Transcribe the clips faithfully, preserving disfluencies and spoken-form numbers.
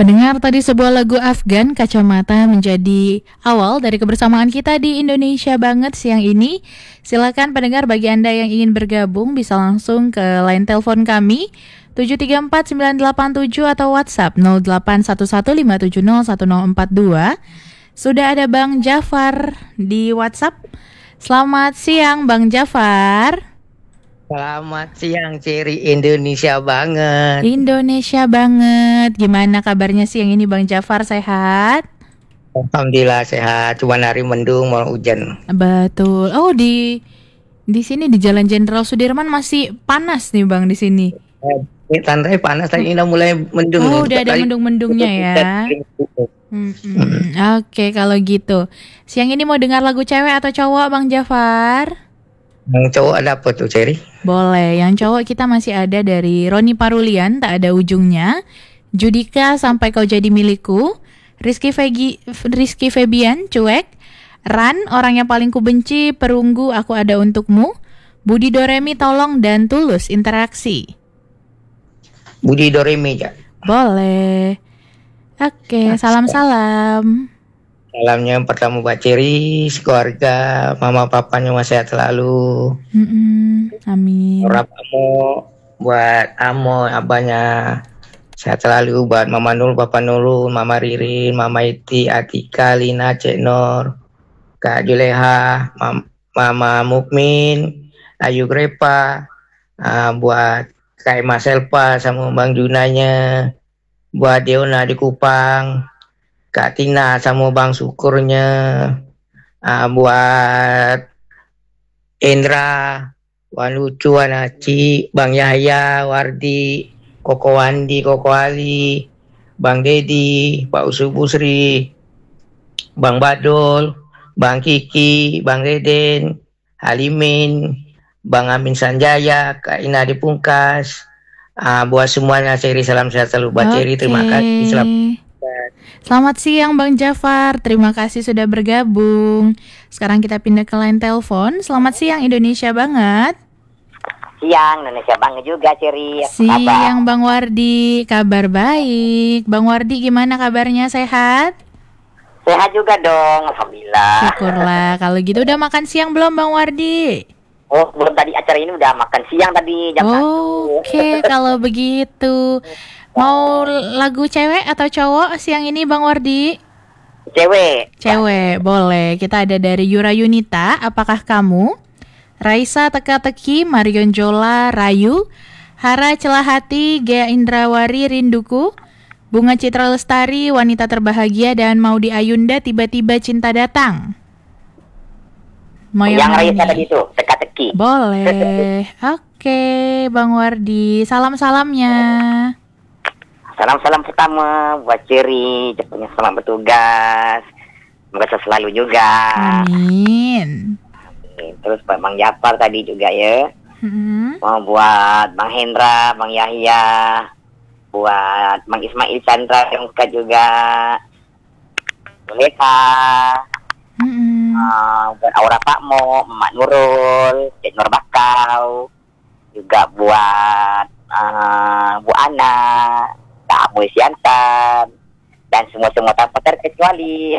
Pendengar, tadi sebuah lagu Afgan Kacamata menjadi awal dari kebersamaan kita di Indonesia Banget siang ini. Silakan pendengar, bagi Anda yang ingin bergabung bisa langsung ke line telepon kami tujuh tiga empat sembilan delapan tujuh atau WhatsApp nol delapan satu satu lima tujuh nol satu nol empat dua. Sudah ada Bang Jafar di WhatsApp. Selamat siang Bang Jafar. Selamat siang, Ceri Indonesia Banget. Indonesia Banget. Gimana kabarnya siang ini Bang Jafar, sehat? Alhamdulillah sehat, cuma hari mendung mau hujan. Betul. Oh, di di sini di Jalan Jenderal Sudirman masih panas nih Bang di sini. Eh, Tantai panas tadi udah mulai mendung. Oh, nih. udah ada Tadi- mendung-mendungnya ya. Mm-mm. Oke, kalau gitu. Siang ini mau dengar lagu cewek atau cowok Bang Jafar? Yang cowok ada apa tuh, Ceri? Boleh. Yang cowok kita masih ada dari Roni Parulian, Tak Ada Ujungnya, Judika, Sampai Kau Jadi Milikku, Rizky Fegi, Rizky Febian, Cuek, Ran, Orang Yang Paling Kubenci, Perunggu, Aku Ada Untukmu, Budi Doremi, Tolong, dan Tulus, Interaksi. Budi Doremi ya. Boleh. Oke, salam-salam. Salamnya yang pertama buat Ceri, keluarga, mama papanya masih sehat selalu. Mm-mm, amin. Rap Amo, buat Amo, abahnya sehat selalu. Buat Mama Nul, Papa Nurul, Mama Ririn, Mama Iti, Atika, Lina, Cek Nur, Kak Juleha, Mam- Mama Mukmin, Ayu Grepa, ah, buat Kak Emma Selpa sama Bang Junanya, buat Deona di Kupang, Kak Tina sama Bang Syukurnya, ah, buat Indra, Wan Lucu, Wan Aci, Bang Yahya, Wardi, Koko Wandi, Koko Ali, Bang Dedi, Pak Usu Busri, Bang Badul, Bang Kiki, Bang Reden, Halimin, Bang Amin Sanjaya, Kak Ina di Pungkas, ah, buat semuanya Ceri, salam sehat selalu buat Ceri, terima Oke. kasih. Selamat Selamat siang Bang Jafar, terima kasih sudah bergabung. Sekarang kita pindah ke line telepon. Selamat siang Indonesia Banget. Siang, Indonesia Banget juga, Ceri. Apa kabar? Siang Bang Wardi, kabar baik. Bang Wardi gimana kabarnya, sehat? Sehat juga dong, Alhamdulillah. Syukurlah. Kalau gitu udah makan siang belum Bang Wardi? Oh, belum, tadi acara ini udah makan siang tadi, jam satu. Oke, kalau begitu. Mau lagu cewek atau cowok siang ini Bang Wardi? Cewek. Cewek, boleh. Kita ada dari Yura Yunita, Apakah Kamu? Raisa Teka-Teki, Marion Jola, Rayu, Hara Celahati, Gea Indrawari, Rinduku, Bunga Citra Lestari, Wanita Terbahagia, dan Maudi Ayunda, Tiba-Tiba Cinta Datang. Mau Yang mana Raisa nih? tadi tuh, teka-teki. Boleh. Oke, Bang Wardi. Salam-salamnya. Salam-salam pertama buat Ceri, cepatnya selamat bertugas. Semoga sehat selalu juga. Amin. Terus buat Bang Jafar tadi juga ya. Hmm. Mau buat Bang Hendra, Bang Yahya, buat Bang Ismail Chandra Yongka juga. Bolehka. Hmm. Uh, buat Aura Pakmo, Mak Nurul, Cik Nur Bakau, juga buat uh, Bu Ana, Kak Amoy Siantan, dan semua-semua tanpa terkecuali.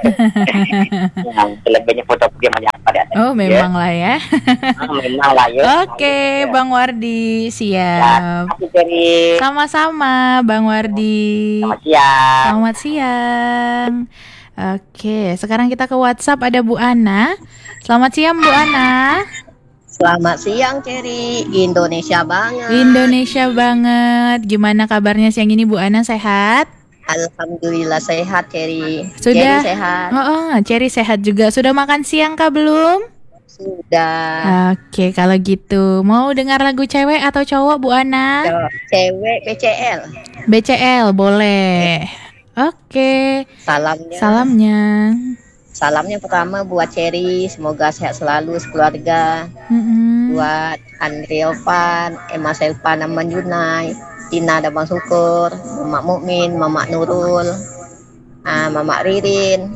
Yang selebihnya foto dia apa dia. Oh, memang lah ya. Ah, memang lah ya. Oke, Ya. Bang Wardi, Ya, siap. terima kasih, Ceri. Sama-sama, Bang Wardi. Selamat siang. Selamat siang. Oke, sekarang kita ke WhatsApp, ada Bu Ana. Selamat siang Bu Ana. Selamat siang, Ceri. Indonesia Banget. Indonesia Banget. Gimana kabarnya siang ini Bu Ana, sehat? Alhamdulillah sehat, Ceri. Sudah? Ceri sehat. Oh, oh, Cherry sehat juga. Sudah makan siang kah belum? Sudah. Oke, kalau gitu mau dengar lagu cewek atau cowok Bu Ana? Cewek P C L. B C L boleh. Oke. Salamnya. Salamnya. Salamnya pertama buat Ceri, semoga sehat selalu sekeluarga. Mm-mm. Buat Andre Opan, Emma Selpa, Naman Junai, Tina dan Bang Syukur, Mama Mukmin, Mama Nurul, ah, Mama Ririn,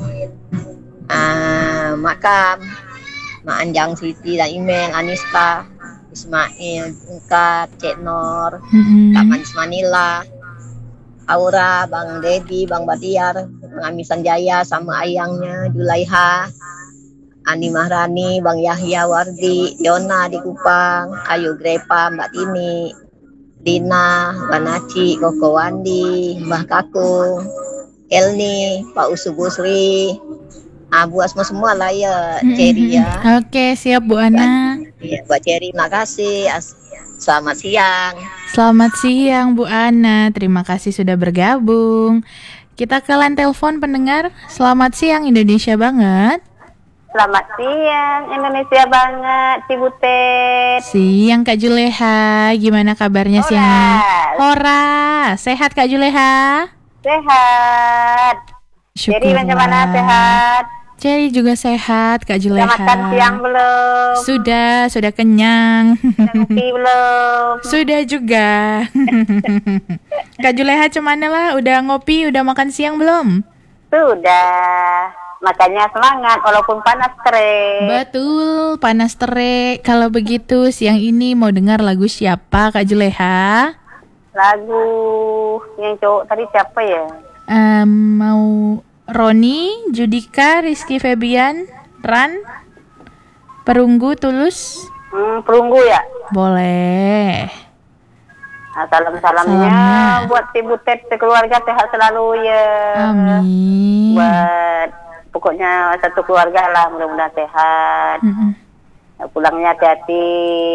ah, Mak Kam, Mak Anjang Siti dan Imel, Anista, Ismail, Ungkat, Cek Nor, Mm-mm. Kak Manis Manila, Aura, Bang Dedi, Bang Batiar, Bang Ami Sanjaya sama ayangnya Julaiha, Ani Mahrani, Bang Yahya Wardi, Yona di Kupang, Ayu Grepa, Mbak Tini, Dina, Mbak Naci, Koko Wandi, Mbah Kakung, Elni, Pak Usu Busri, ah, buat semua semua lah ya, Cherry ya. Oke, siap Bu Ana. Iya, buat Cherry, makasih. As- Selamat siang. Selamat siang Bu Ana, terima kasih sudah bergabung. Kita ke line telepon pendengar. Selamat siang Indonesia banget. Selamat siang Indonesia banget, Cibutet. Siang Kak Juleha, gimana kabarnya siang ini? Horas, sehat Kak Juleha? Sehat. Jadi macam mana sehat? Cherry juga sehat Kak Juleha. Sudah makan siang belum? Sudah, sudah kenyang. Sudah ngopi belum? Sudah juga. Kak Juleha cuman lah, udah ngopi, udah makan siang belum? Sudah. Makanya semangat walaupun panas terik. Betul, panas terik. Kalau begitu siang ini mau dengar lagu siapa Kak Juleha? Lagu yang cowok tadi siapa ya? Um, mau Roni, Judika, Rizky Febian, Ran, Perunggu, Tulus? Hmm, Perunggu ya? Boleh. Nah, salam-salamnya Salamnya. buat Cibutet sekeluarga sehat selalu ya. Amin. Buat pokoknya satu keluarga lah, mudah-mudahan sehat. Mm-mm. Pulangnya hati-hati.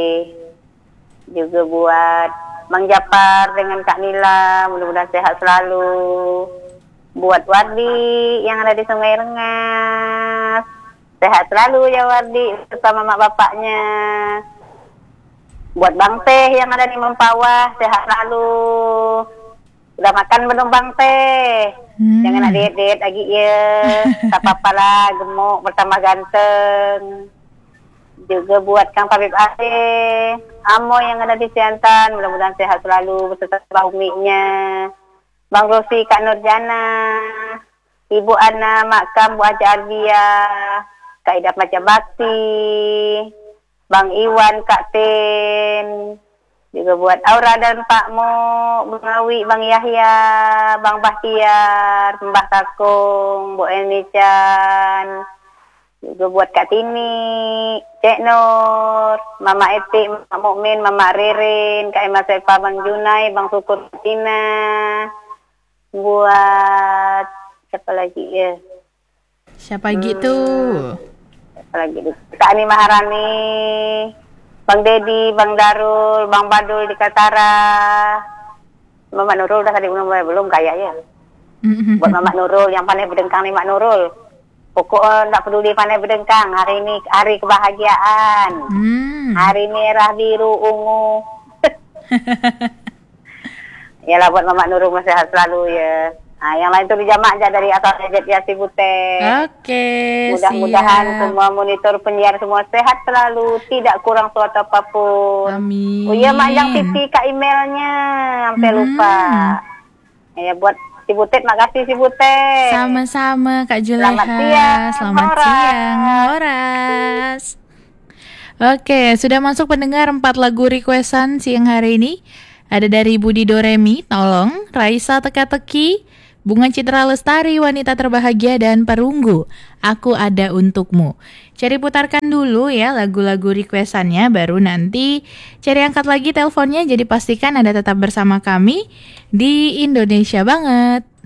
Juga buat Mang Japar dengan Kak Nila, mudah-mudahan sehat selalu. Buat Wardi yang ada di Sungai Rengas, sehat selalu ya Wardi bersama mak bapaknya. Buat Bang Teh yang ada di Mempawah, sehat selalu. Udah makan belum Bang Teh? Hmm. Jangan ada diet lagi ya. Tak apa-apa lah, gemuk bertambah ganteng. Juga buat Kang Pabib Ade, Amo yang ada di Siantan, mudah-mudahan sehat selalu beserta Bang Umi-nya. Bang Rosi, Kak Nurjana, Ibu Ana, Mak Kam, Bu Haja Arbia, Kak Ida Maca Bakti, Bang Iwan, Kak Tin, juga buat Aura dan Pak Mo, Bang Awi, Bang Yahya, Bang Bahtiar, Mbah Kakung, Bu Eni Chan, juga buat Kak Tini, Cek Nur, Mama Eti, Mama Mukmin, Mama Ririn, Kak Emma Sepa, Bang Junai, Bang Syukur Tina, buat siapa lagi ya? Siapa gitu? Siapa lagi? Kak Ani Maharani, Bang Dedi, Bang Darul, Bang Badul di Katara, Mama Nurul udah tadi belum belum kayaknya. Buat Mama Nurul yang pandai berdengkang nih Mak Nurul. Pokoknya enggak peduli pandai berdengkang. Hari ini hari kebahagiaan. Hmm. Hari merah, biru, ungu. Yalah buat Mama Nurul sehat selalu ya. Nah, yang lain tuh dijamak aja dari asal Jet ya Cibutet. Oke, Mudah-mudahan siap. semua monitor penyiar semua sehat selalu, tidak kurang suatu apapun. Amin. Oh iya Mak yang titip Kak emailnya, sampai Hmm. lupa. Ya buat Cibutet, makasih Cibutet. Sama-sama Kak Juleha. Selamat siang, Selamat Horas. siang, Horas. Oke, sudah masuk pendengar empat lagu requestan siang hari ini. Ada dari Budi Doremi, Tolong, Raisa Teka-Teki, Bunga Citra Lestari, Wanita Terbahagia, dan Perunggu, Aku Ada Untukmu. Cari putarkan dulu ya lagu-lagu requestannya, baru nanti cari angkat lagi teleponnya, jadi pastikan Anda tetap bersama kami di Indonesia Banget.